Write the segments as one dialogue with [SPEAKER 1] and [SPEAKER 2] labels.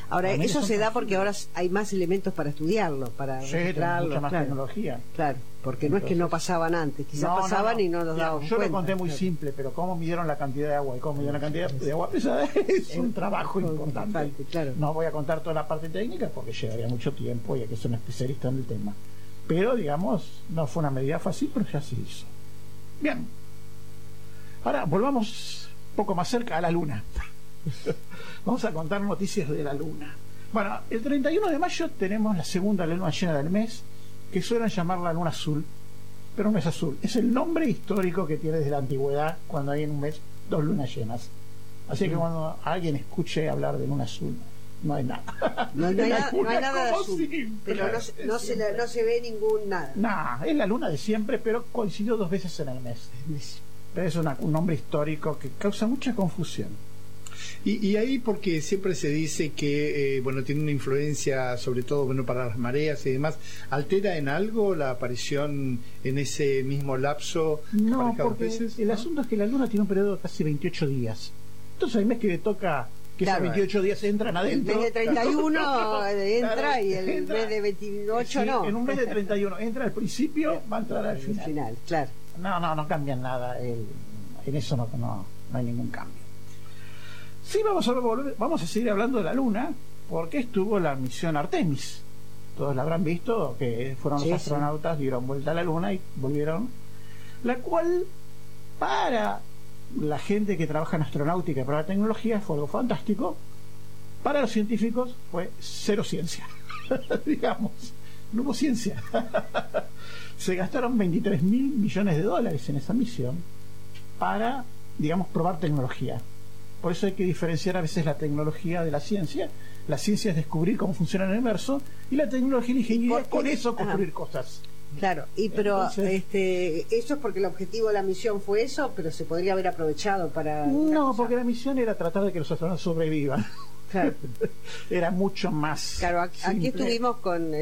[SPEAKER 1] Ahora, eso se da porque ahora hay más elementos para estudiarlo, para registrarlo.
[SPEAKER 2] Mucha más tecnología.
[SPEAKER 1] Claro, porque entonces, no es que no pasaban antes, quizás pasaban y no nos dábamos cuenta.
[SPEAKER 2] Yo lo conté muy simple, pero cómo midieron la cantidad de agua y cómo midieron la cantidad de agua pesada es un trabajo importante.
[SPEAKER 1] Claro.
[SPEAKER 2] No voy a contar toda la parte técnica porque llevaría mucho tiempo y hay que ser un especialista en el tema. Pero, digamos, no fue una medida fácil, pero ya se hizo. Bien. Ahora, volvamos un poco más cerca a la Luna. Vamos a contar noticias de la Luna. Bueno, el 31 de mayo tenemos la segunda luna llena del mes, que suelen llamar la luna azul, pero no es azul, es el nombre histórico que tiene desde la antigüedad cuando hay en un mes 2 lunas llenas. Así que cuando alguien escuche hablar de luna azul, no hay nada.
[SPEAKER 1] No hay nada de azul, pero no se ve ningún nada.
[SPEAKER 2] Nah, es la luna de siempre, pero coincidió 2 veces en el mes. Pero es un nombre histórico que causa mucha confusión.
[SPEAKER 3] Y ahí porque siempre se dice que tiene una influencia sobre todo para las mareas y demás. ¿Altera en algo la aparición en ese mismo lapso?
[SPEAKER 2] No, porque el asunto es que la luna tiene un periodo de casi 28 días. Entonces hay mes que le toca que esos 28 días entran adentro.
[SPEAKER 1] El mes de 31 entra y el mes de 28 no.
[SPEAKER 2] En un mes de 31 entra al principio, va a entrar al final.
[SPEAKER 1] Claro.
[SPEAKER 2] No cambian nada. En eso no hay ningún cambio. Sí, vamos a seguir hablando de la Luna, porque estuvo la misión Artemis. Todos la habrán visto, que fueron los astronautas, dieron vuelta a la Luna y volvieron. La cual, para la gente que trabaja en astronáutica y para la tecnología, fue algo fantástico. Para los científicos fue cero ciencia. Digamos, no hubo ciencia. Se gastaron $23.000 millones en esa misión para, digamos, probar tecnología. Por eso hay que diferenciar a veces la tecnología de la ciencia. La ciencia es descubrir cómo funciona el universo y la tecnología y la ingeniería con eso construir cosas.
[SPEAKER 1] Claro, pero entonces, eso es porque el objetivo de la misión fue eso, pero se podría haber aprovechado para...
[SPEAKER 2] No, porque la misión era tratar de que los astronautas sobrevivan. Claro. Era mucho más.
[SPEAKER 1] Claro, aquí estuvimos con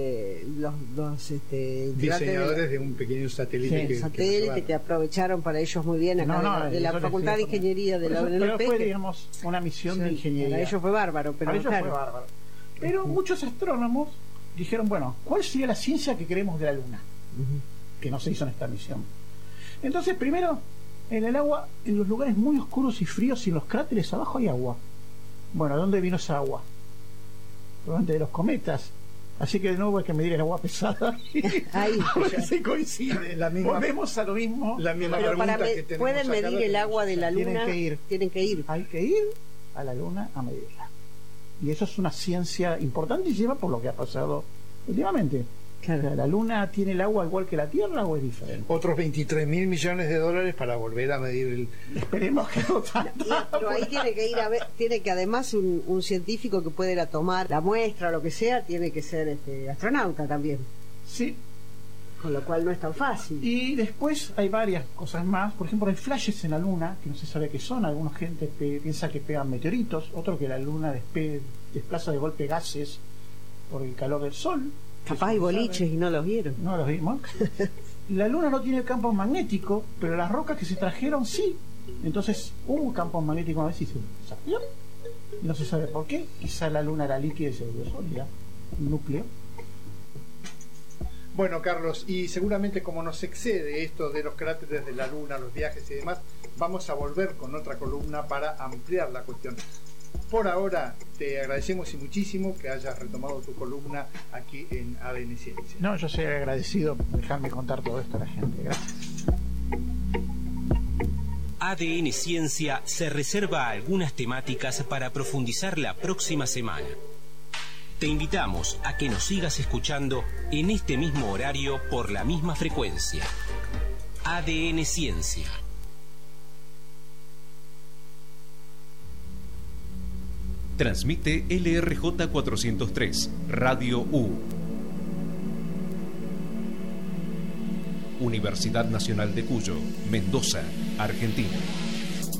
[SPEAKER 1] los
[SPEAKER 3] diseñadores de un pequeño satélite,
[SPEAKER 1] que aprovecharon para ellos muy bien acá de la Facultad de Ingeniería de la UNLP.
[SPEAKER 2] Pero fue, digamos, una misión de ingeniería.
[SPEAKER 1] Para ellos fue bárbaro,
[SPEAKER 2] pero muchos astrónomos dijeron, bueno, ¿cuál sería la ciencia que queremos de la Luna? Que no se hizo en esta misión. Entonces, primero, en el agua, en los lugares muy oscuros y fríos y en los cráteres abajo hay agua. Bueno, ¿de dónde vino esa agua? Probablemente de los cometas. Así que de nuevo hay que medir el agua pesada.
[SPEAKER 1] Ahí,
[SPEAKER 2] a ver si coincide. Volvemos a lo mismo.
[SPEAKER 3] La misma pregunta que tenemos.
[SPEAKER 1] ¿Pueden medir el agua de la Luna? Tienen que ir.
[SPEAKER 2] Hay que ir a la Luna a medirla. Y eso es una ciencia importantísima por lo que ha pasado últimamente. Claro. ¿La Luna tiene el agua igual que la Tierra o es diferente?
[SPEAKER 3] Otros $23.000 millones para volver a medir el...
[SPEAKER 2] Esperemos que no tanto.
[SPEAKER 1] Pero ahí tiene que ir a ver, tiene que además un científico que pueda ir a tomar la muestra o lo que sea, tiene que ser astronauta también.
[SPEAKER 2] Sí.
[SPEAKER 1] Con lo cual no es tan fácil.
[SPEAKER 2] Y después hay varias cosas más. Por ejemplo, hay flashes en la Luna que no se sabe qué son. Algunos gente piensa que pegan meteoritos, otro que la Luna desplaza de golpe gases por el calor del Sol.
[SPEAKER 1] Capaz hay boliches y no los vieron.
[SPEAKER 2] No los vimos. La Luna no tiene campo magnético, pero las rocas que se trajeron sí. Entonces hubo un campo magnético a veces y se salió. No se sabe por qué. Quizá la Luna era líquida y se volvió sólida. Un núcleo.
[SPEAKER 3] Bueno, Carlos, y seguramente como nos excede esto de los cráteres de la Luna, los viajes y demás, vamos a volver con otra columna para ampliar la cuestión. Por ahora te agradecemos y muchísimo que hayas retomado tu columna aquí en ADN Ciencia.
[SPEAKER 2] No, yo soy agradecido por dejarme contar todo esto a la gente. Gracias.
[SPEAKER 4] ADN Ciencia se reserva algunas temáticas para profundizar la próxima semana. Te invitamos a que nos sigas escuchando en este mismo horario por la misma frecuencia. ADN Ciencia.
[SPEAKER 5] Transmite LRJ 403, Radio U. Universidad Nacional de Cuyo, Mendoza, Argentina.